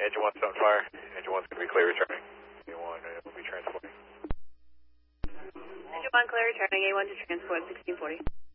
engine 1's on fire. Engine 1's going to be clear returning. A1 will be transporting. Engine 1 clear returning, A1 to transport 1640.